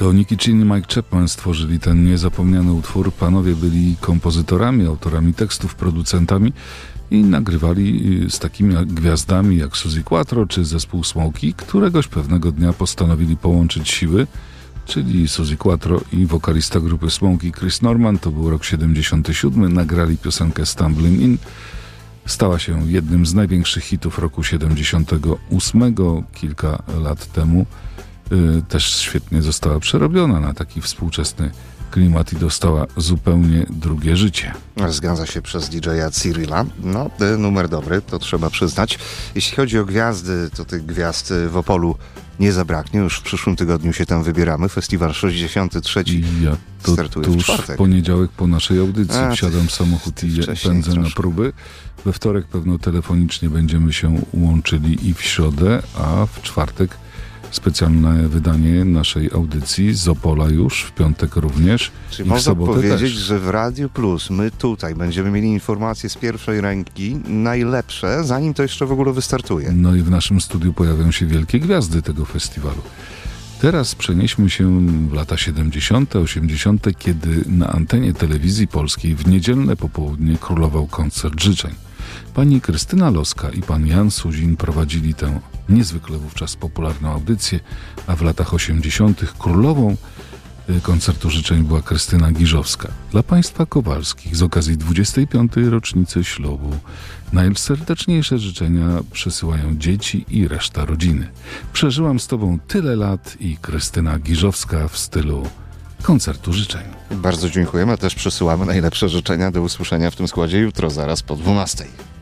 To Nicky Chinn i Mike Chapman stworzyli ten niezapomniany utwór. Panowie byli kompozytorami, autorami tekstów, producentami i nagrywali z takimi gwiazdami jak Suzi Quatro czy zespół Smokey. Któregoś pewnego dnia postanowili połączyć siły, czyli Suzi Quatro i wokalista grupy Smokey Chris Norman. To był rok 77. Nagrali piosenkę Stumbling In. Stała się jednym z największych hitów roku 78. Kilka lat temu też świetnie została przerobiona na taki współczesny klimat i dostała zupełnie drugie życie. Zgadza się, przez DJ-a Cyrilla. No, numer dobry, to trzeba przyznać. Jeśli chodzi o gwiazdy, to tych gwiazd w Opolu nie zabraknie. Już w przyszłym tygodniu się tam wybieramy. Festiwal 63 startuje w czwartek. W poniedziałek po naszej audycji wsiadam w samochód i pędzę na próby. We wtorek pewno telefonicznie będziemy się łączyli i w środę, a w czwartek specjalne wydanie naszej audycji z Opola już, w piątek również. Czyli można powiedzieć, że w Radiu Plus my tutaj będziemy mieli informacje z pierwszej ręki, najlepsze, zanim to jeszcze w ogóle wystartuje. No i w naszym studiu pojawią się wielkie gwiazdy tego festiwalu. Teraz przenieśmy się w lata 70., 80., kiedy na antenie telewizji polskiej w niedzielne popołudnie królował koncert życzeń. Pani Krystyna Loska i pan Jan Suzin prowadzili tę niezwykle wówczas popularną audycję, a w latach 80. królową koncertu życzeń była Krystyna Giżowska. Dla państwa Kowalskich z okazji 25. rocznicy ślubu najserdeczniejsze życzenia przesyłają dzieci i reszta rodziny. Przeżyłam z tobą tyle lat i Krystyna Giżowska w stylu koncertu życzeń. Bardzo dziękujemy, też przesyłamy najlepsze życzenia. Do usłyszenia w tym składzie jutro, zaraz po 12:00.